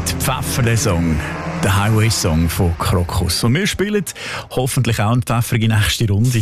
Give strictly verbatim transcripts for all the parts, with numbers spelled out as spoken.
mit Pfeffer der Song. Der Highway-Song von Krokus. Und wir spielen hoffentlich auch eine pfeffrige nächste Runde.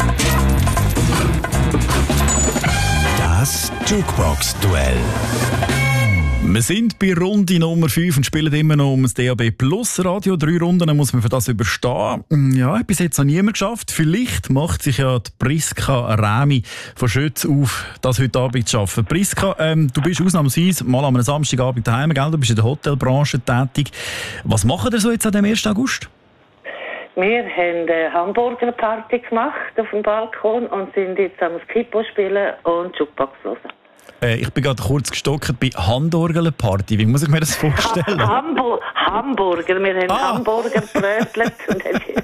Das Jukebox-Duell. Wir sind bei Runde Nummer fünf und spielen immer noch um das D A B Plus Radio. Drei Runden muss man für das überstehen. Ja, bis jetzt noch niemand geschafft. Vielleicht macht sich ja die Priska Rämi von Schütz auf, das heute Abend zu schaffen. Priska, ähm, du bist ausnahmsweise mal am Samstagabend daheim, gell? Du bist in der Hotelbranche tätig. Was macht ihr so jetzt an dem ersten August? Wir haben eine Hamburger-Party gemacht auf dem Balkon und sind jetzt am Kippo spielen und Jukebox hören. Äh, ich bin gerade kurz gestockt bei Handorgelparty. Wie muss ich mir das vorstellen? Ha Hambu Hamburger. Wir haben ah. Hamburger brötelt und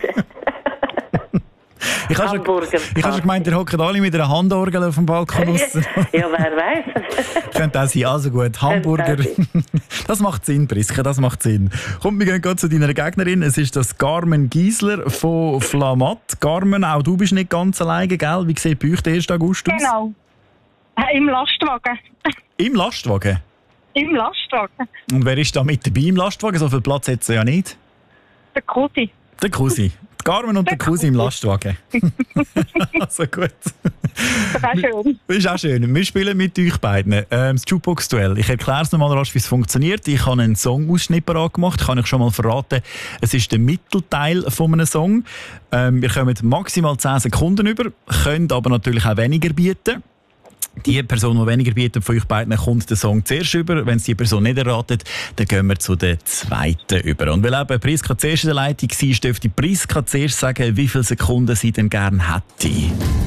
Ich habe schon, schon gemeint, ihr hockt alle mit einer Handorgel auf dem Balkon raus. Ja, wer weiß. Könnte auch sein. Also gut, Hamburger. Das macht Sinn, Priska, das macht Sinn. Komm, wir gehen gerade zu deiner Gegnerin. Es ist das Carmen Giesler von Flamatt. Carmen, auch du bist nicht ganz alleine, gell? Wie sieht bei euch der erste August aus? Genau. Im Lastwagen. Im Lastwagen? Im Lastwagen. Und wer ist da mit dabei im Lastwagen? So viel Platz hat es ja nicht. Der Kusi. Der Kusi. Die Carmen und der, der Kusi im Lastwagen. Also gut. Das ist auch schön. Das ist auch schön. Wir spielen mit euch beiden ähm, das Jukebox-Duell. Ich erkläre es nochmal rasch, wie es funktioniert. Ich habe einen Song-Ausschnitt parat gemacht. Kann ich schon mal verraten. Es ist der Mittelteil von einem Song. Ähm, wir kommen maximal zehn Sekunden über, können aber natürlich auch weniger bieten. Die Person, die weniger bietet von euch beiden, kommt den Song zuerst über. Wenn es die Person nicht erratet, dann gehen wir zu der zweiten über. Und weil eben Priska zuerst in der Leitung war, dürfte Priska zuerst sagen, wie viele Sekunden sie denn gerne hätte.